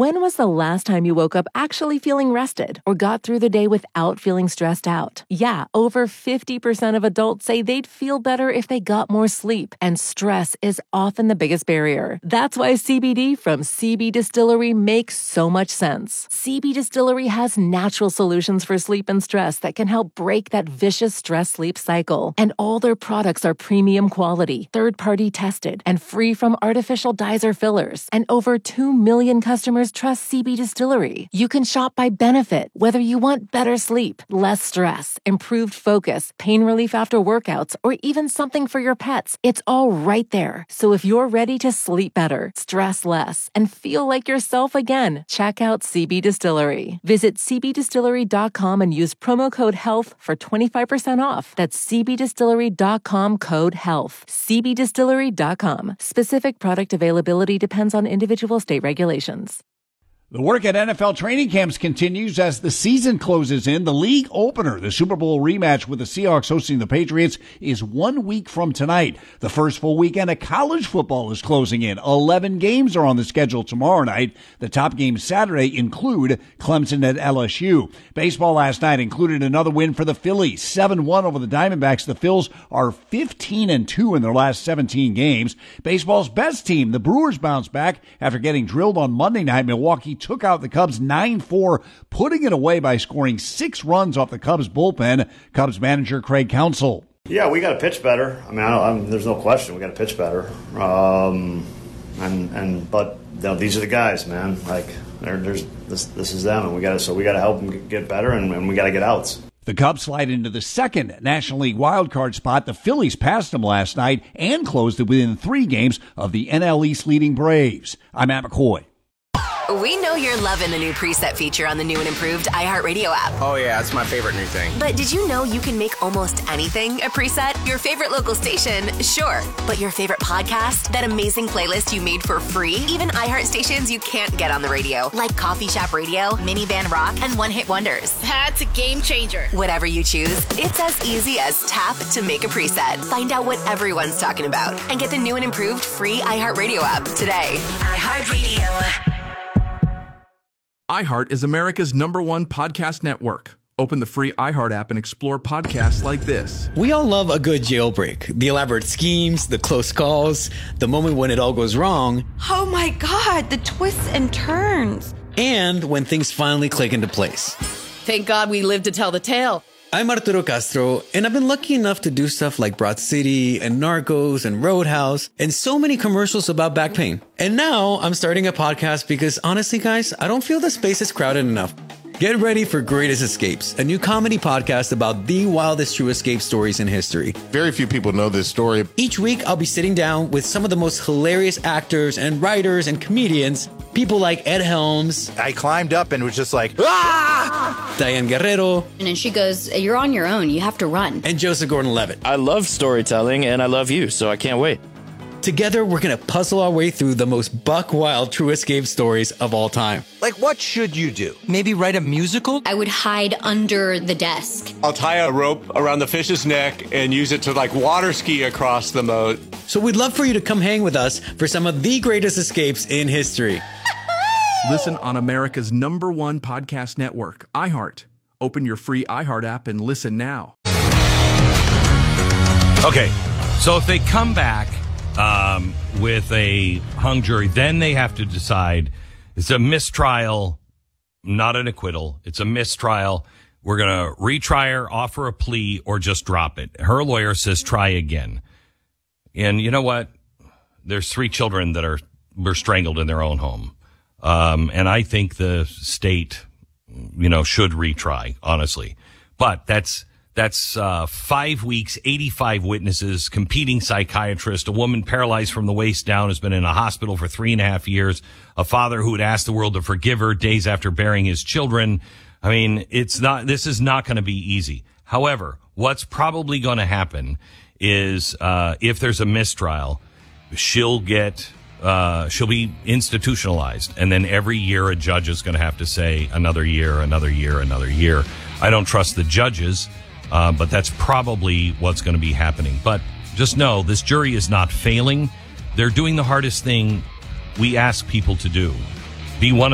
When was the last time you woke up actually feeling rested or got through the day without feeling stressed out? Yeah, over 50% of adults say they'd feel better if they got more sleep, and stress is often the biggest barrier. That's why CBD from CB Distillery makes so much sense. CB Distillery has natural solutions for sleep and stress that can help break that vicious stress-sleep cycle. And all their products are premium quality, third-party tested, and free from artificial dyes or fillers. And over 2 million customers trust CB Distillery. You can shop by benefit, whether you want better sleep, less stress, improved focus, pain relief after workouts, or even something for your pets. It's all right there. So if you're ready to sleep better, stress less, and feel like yourself again, check out CB Distillery. Visit cbdistillery.com and use promo code HEALTH for 25% off. That's cbdistillery.com, code HEALTH. cbdistillery.com. Specific product availability depends on individual state regulations. The work at NFL training camps continues as the season closes in. The league opener, the Super Bowl rematch with the Seahawks hosting the Patriots, is 1 week from tonight. The first full weekend of college football is closing in. 11 games are on the schedule tomorrow night. The top games Saturday include Clemson at LSU. Baseball last night included another win for the Phillies, 7-1 over the Diamondbacks. The Phils are 15-2 in their last 17 games. Baseball's best team, the Brewers, bounced back after getting drilled on Monday night. Milwaukee took out the Cubs 9-4, putting it away by scoring 6 runs off the Cubs bullpen. Cubs manager Craig Counsell. Yeah, we got to pitch better. I mean, there's no question we got to pitch better. But these are the guys, man. Like this is them, and we got to help them get better, and we got to get outs. The Cubs slide into the second National League wildcard spot. The Phillies passed them last night and closed it within 3 games of the NL East leading Braves. I'm Matt McCoy. We know you're loving the new preset feature on the new and improved iHeartRadio app. Oh, yeah, it's my favorite new thing. But did you know you can make almost anything a preset? Your favorite local station, sure. But your favorite podcast, that amazing playlist you made for free? Even iHeart stations you can't get on the radio, like Coffee Shop Radio, Minivan Rock, and One Hit Wonders. That's a game changer. Whatever you choose, it's as easy as tap to make a preset. Find out what everyone's talking about and get the new and improved free iHeartRadio app today. iHeartRadio. iHeart is America's #1 podcast network. Open the free iHeart app and explore podcasts like this. We all love a good jailbreak. The elaborate schemes, the close calls, the moment when it all goes wrong. Oh my God, the twists and turns. And when things finally click into place. Thank God we lived to tell the tale. I'm Arturo Castro, and I've been lucky enough to do stuff like Broad City and Narcos and Roadhouse and so many commercials about back pain. And now I'm starting a podcast because honestly, guys, I don't feel the space is crowded enough. Get ready for Greatest Escapes, a new comedy podcast about the wildest true escape stories in history. Very few people know this story. Each week, I'll be sitting down with some of the most hilarious actors and writers and comedians. People like Ed Helms. I climbed up and was just like, ah! Diane Guerrero. And then she goes, you're on your own. You have to run. And Joseph Gordon-Levitt. I love storytelling, and I love you, so I can't wait. Together, we're going to puzzle our way through the most buck-wild true escape stories of all time. Like, what should you do? Maybe write a musical? I would hide under the desk. I'll tie a rope around the fish's neck and use it to, water ski across the moat. So we'd love for you to come hang with us for some of the greatest escapes in history. Listen on America's #1 podcast network, iHeart. Open your free iHeart app and listen now. Okay, so if they come back with a hung jury, then they have to decide it's a mistrial, not an acquittal. It's a mistrial. We're going to retry her, offer a plea, or just drop it. Her lawyer says try again. And you know what? There's 3 children that were strangled in their own home. And I think the state, should retry, honestly. But that's 5 weeks, 85 witnesses, competing psychiatrist, a woman paralyzed from the waist down has been in a hospital for 3.5 years, a father who would ask the world to forgive her days after burying his children. I mean, this is not going to be easy. However, what's probably going to happen is, if there's a mistrial, she'll be institutionalized. And then every year a judge is going to have to say another year, another year, another year. I don't trust the judges. But that's probably what's going to be happening. But just know this jury is not failing. They're doing the hardest thing we ask people to do. Be one of